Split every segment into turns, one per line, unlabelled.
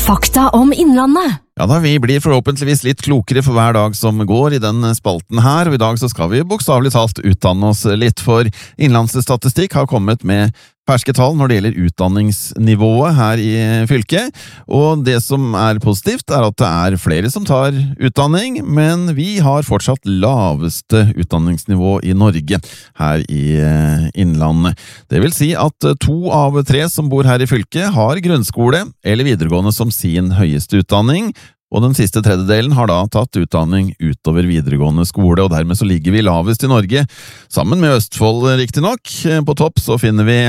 Fakta om Innlandet.
Ja da, vi blir forhåpentligvis litt klokere for hver dag som går i den spalten her, og i dag så skal vi bokstavelig talt utdanne oss litt, for Innlandsstatistikk har kommet med ferske tall når det gjelder utdanningsnivået her i fylket, og det som er positivt er at det er flere som tar utdanning, men vi har fortsatt laveste utdanningsnivå i Norge her i Innlandet. Det vil si at 2 av 3 som bor her i fylket har grunnskole eller videregående som sin høyeste utdanning, og den siste tredjedelen har da tatt utdanning utover videregående skole, og dermed så ligger vi lavest i Norge, sammen med Østfold riktig nok. På topp så finner vi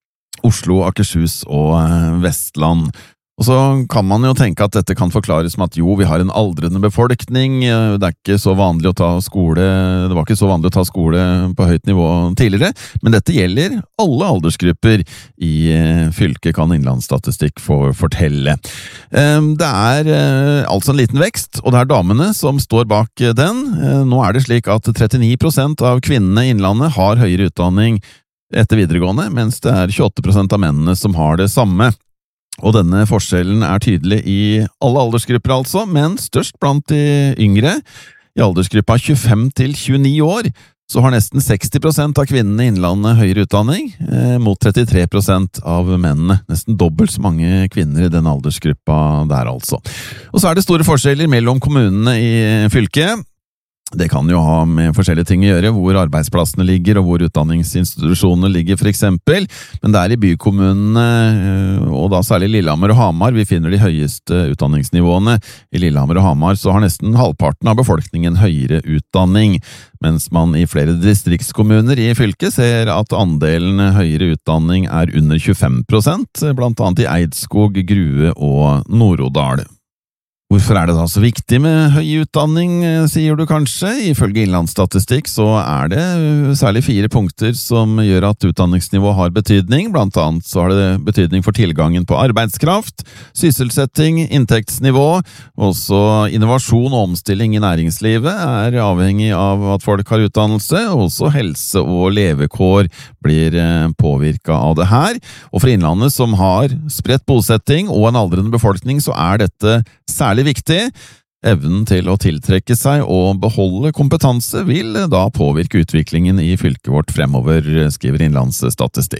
Oslo, Akershus og Vestland. Og så kan man jo tenke at dette kan forklares med at jo, vi har en aldrende befolkning, det er ikke så vanlig å ta skole, det var ikke så vanlig å ta skole på høyt nivå tidligere, men dette gjelder alle aldersgrupper i fylket, kan Innlandsstatistikk fortelle. Det er altså en liten vekst, og det er damene som står bak den. Nå er det slik at 39% av kvinnene i Innlandet har høyere utdanning etter videregående, mens det er 28% av mennene som har det samme. Og denne forskjellen er tydelig i alle aldersgrupper altså, men størst blant de yngre. I aldersgruppa 25 til 29 år så har nesten 60% av kvinnene i Innlandet høyere utdanning, mot 33% av mennene. Nesten dobbelt så mange kvinner i den aldersgruppa der altså. Og så er det store forskjeller mellom kommunene i fylket. Det kan jo ha med forskjellige ting å gjøre, hvor arbeidsplassene ligger og hvor utdanningsinstitusjonene ligger for eksempel, men det er i bykommunene, og da særlig Lillehammer og Hamar, vi finner de høyeste utdanningsnivåene. I Lillehammer og Hamar så har nesten halvparten av befolkningen høyere utdanning, mens man i flere distriktskommuner i fylket ser at andelen høyere utdanning er under 25%, blant annet i Eidskog, Grue og Nord-Odal. Hvorfor er det da så viktig med høy utdanning, sier du kanskje? Ifølge Innlandsstatistikk så er det særlig 4 punkter som gjør at utdanningsnivå har betydning. Blant annet så har det betydning for tilgangen på arbeidskraft, sysselsetting, inntektsnivå, også innovasjon og omstilling i næringslivet er avhengig av at folk har utdannelse, og også helse og levekår blir påvirket av det her. Og for Innlandet som har spredt bosetting og en aldrende befolkning så er dette særlig viktig. Evnen til å tiltrekke seg og beholde kompetanse vil da påvirke utviklingen i fylket vårt fremover, skriver Innlandsstatistikk.